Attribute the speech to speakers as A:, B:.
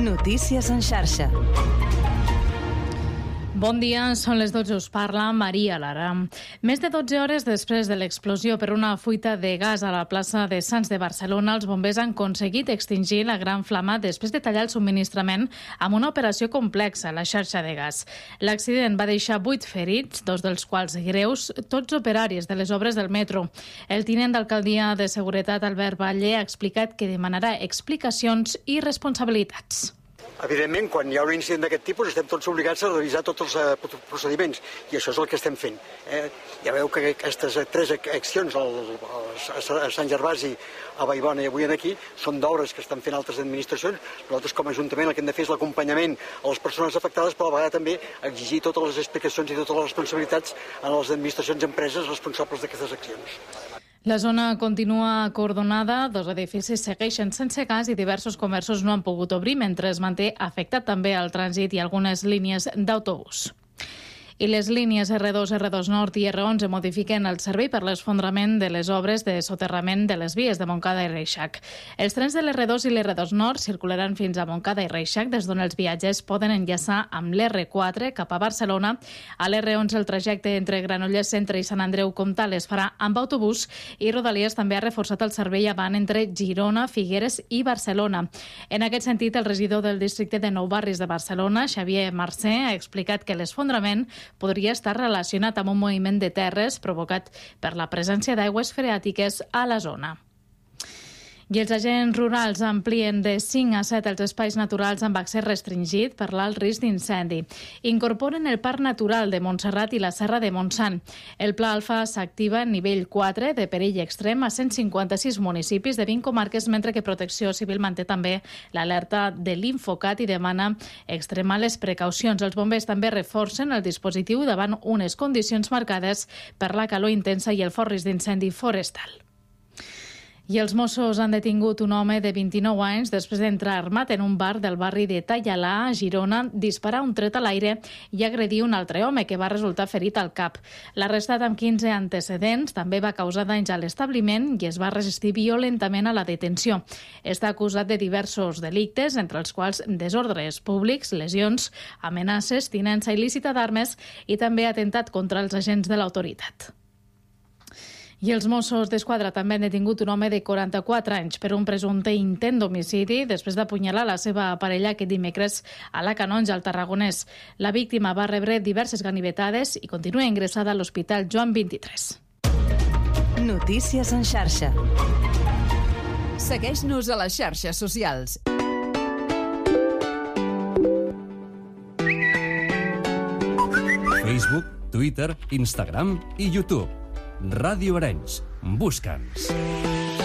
A: Notícies en xarxa.
B: Bon dia, són les 12, us parla Maria Lara. Més de 12 hores després de l'explosió per una fuita de gas a la plaça de Sants de Barcelona, els bombers han aconseguit extingir la gran flama després de tallar el subministrament amb una operació complexa a la xarxa de gas. L'accident va deixar 8 ferits, 2 dels quals greus, tots operaris de les obres del metro. El tinent d'alcaldia de Seguretat, Albert Batlle, ha explicat que demanarà explicacions i responsabilitats.
C: Evidentment, quan hi ha un incident d'aquest tipus estem tots obligats a revisar tots els procediments i això és el que estem fent. Ja veu que aquestes 3 accions a Sant Gervasi, a Vallbona i avui aquí són d'obres que estan fent altres administracions. Nosaltres com a Ajuntament el que hem de fer és l'acompanyament a les persones afectades, però a la vegada també exigir totes les explicacions i totes les responsabilitats a les administracions i empreses responsables d'aquestes accions.
B: La zona continua acordonada, 2 edificis segueixen sense gas i diversos comerços no han pogut obrir, mentre es manté afectat també el trànsit i algunes línies d'autobús. I les línies R2, R2 Nord i R11 modifiquen el servei per l'esfondrament de les obres de soterrament de les vies de Montcada i Reixac. Els trens de l'R2 i l'R2 Nord circularan fins a Montcada i Reixac, des d'on els viatgers poden enllaçar amb l'R4 cap a Barcelona. A l'R11 el trajecte entre Granollers Centre i Sant Andreu Comtal es farà amb autobús i Rodalies també ha reforçat el servei avant entre Girona, Figueres i Barcelona. En aquest sentit, el regidor del districte de Nou Barris de Barcelona, Xavier Marcé, ha explicat que l'esfondrament podria estar relacionat amb un moviment de terres provocat per la presència d'aigües freàtiques a la zona. I els agents rurals amplien de 5 a 7 els espais naturals amb accés restringit per l'alt risc d'incendi. Incorporen el Parc Natural de Montserrat i la Serra de Montsant. El Pla Alfa s'activa a nivell 4 de perill extrem a 156 municipis de 20 comarques, mentre que Protecció Civil manté també l'alerta de l'Infocat i demana extremar les precaucions. Els bombers també reforcen el dispositiu davant unes condicions marcades per la calor intensa i el fort risc d'incendi forestal. I els Mossos han detingut un home de 29 anys després d'entrar armat en un bar del barri de Tallalà, a Girona, disparar un tret a l'aire i agredir un altre home que va resultar ferit al cap. L'arrestat amb 15 antecedents també va causar danys a l'establiment i es va resistir violentament a la detenció. Està acusat de diversos delictes, entre els quals desordres públics, lesions, amenaces, tinença il·lícita d'armes i també atemptat contra els agents de l'autoritat. I els Mossos d'Esquadra també han detingut un home de 44 anys per un presumpte intent d'homicidi després d'apunyalar la seva parella aquest dimecres a la Canonja, al Tarragonès. La víctima va rebre diverses ganivetades i continua ingressada a l'Hospital Joan 23.
A: Notícies en xarxa.
D: Segueix-nos a les xarxes socials.
E: Facebook, Twitter, Instagram i YouTube. Ràdio Arenys. Busca'ns.